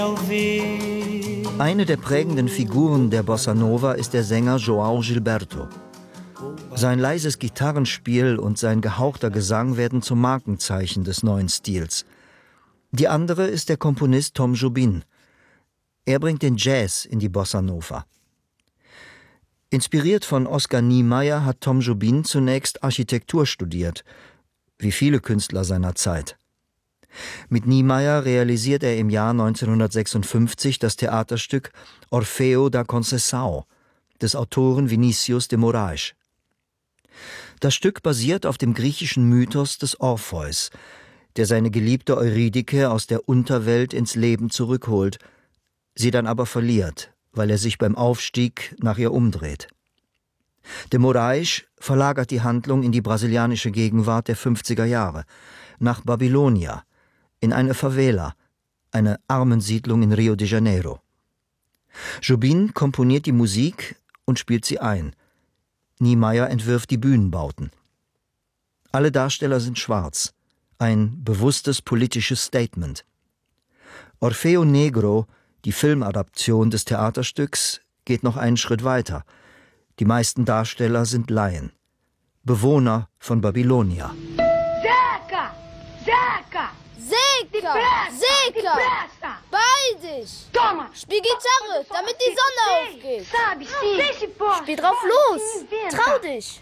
Eine der prägenden Figuren der Bossa Nova ist der Sänger João Gilberto. Sein leises Gitarrenspiel und sein gehauchter Gesang werden zum Markenzeichen des neuen Stils. Die andere ist der Komponist Tom Jobim. Er bringt den Jazz in die Bossa Nova. Inspiriert von Oscar Niemeyer hat Tom Jobim zunächst Architektur studiert, wie viele Künstler seiner Zeit. Mit Niemeyer realisiert er im Jahr 1956 das Theaterstück Orfeo da Conceição des Autoren Vinícius de Moraes. Das Stück basiert auf dem griechischen Mythos des Orpheus, der seine geliebte Eurydike aus der Unterwelt ins Leben zurückholt, sie dann aber verliert, weil er sich beim Aufstieg nach ihr umdreht. De Moraes verlagert die Handlung in die brasilianische Gegenwart der 50er Jahre, nach Babylonia, in eine Favela, eine Armensiedlung in Rio de Janeiro. Jobim komponiert die Musik und spielt sie ein. Niemeyer entwirft die Bühnenbauten. Alle Darsteller sind schwarz, ein bewusstes politisches Statement. Orfeo Negro, die Filmadaption des Theaterstücks, geht noch einen Schritt weiter. Die meisten Darsteller sind Laien, Bewohner von Babylonia. Zeca! Zeca! Zeca! Zeca! Beides! Toma! Spiel Gitarre, damit die Sonne aufgeht. Sabe sim! Spiel drauf los! Trau dich!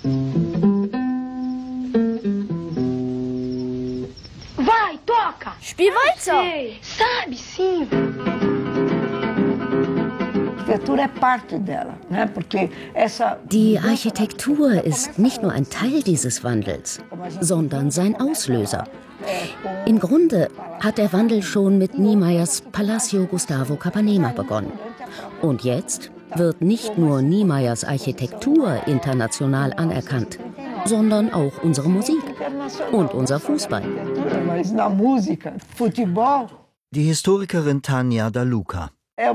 Vai, toca! Spiel weiter! Sabe sim! Die Architektur ist nicht nur ein Teil dieses Wandels, sondern sein Auslöser. Im Grunde hat der Wandel schon mit Niemeyers Palacio Gustavo Capanema begonnen. Und jetzt wird nicht nur Niemeyers Architektur international anerkannt, sondern auch unsere Musik und unser Fußball. Die Historikerin Tania Da Luca.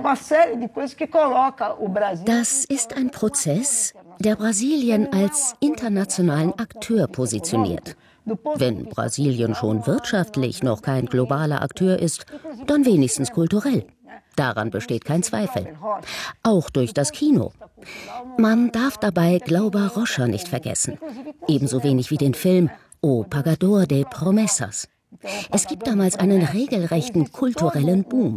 Das ist ein Prozess, der Brasilien als internationalen Akteur positioniert. Wenn Brasilien schon wirtschaftlich noch kein globaler Akteur ist, dann wenigstens kulturell. Daran besteht kein Zweifel. Auch durch das Kino. Man darf dabei Glauber Rocha nicht vergessen. Ebenso wenig wie den Film O Pagador de Promessas. Es gibt damals einen regelrechten kulturellen Boom.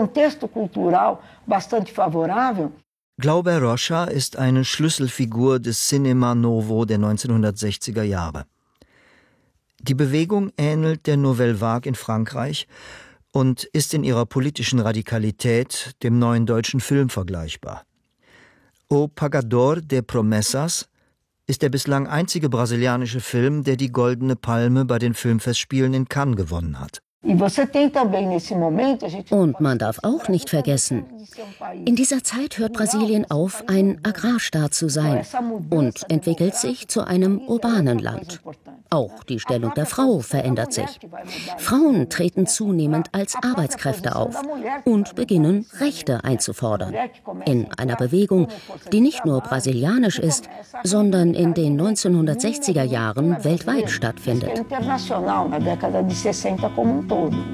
Glauber Rocha ist eine Schlüsselfigur des Cinema Novo der 1960er Jahre. Die Bewegung ähnelt der Nouvelle Vague in Frankreich und ist in ihrer politischen Radikalität dem neuen deutschen Film vergleichbar. O Pagador de Promessas ist der bislang einzige brasilianische Film, der die Goldene Palme bei den Filmfestspielen in Cannes gewonnen hat. Und man darf auch nicht vergessen, in dieser Zeit hört Brasilien auf, ein Agrarstaat zu sein und entwickelt sich zu einem urbanen Land. Auch die Stellung der Frau verändert sich. Frauen treten zunehmend als Arbeitskräfte auf und beginnen, Rechte einzufordern. In einer Bewegung, die nicht nur brasilianisch ist, sondern in den 1960er Jahren weltweit stattfindet.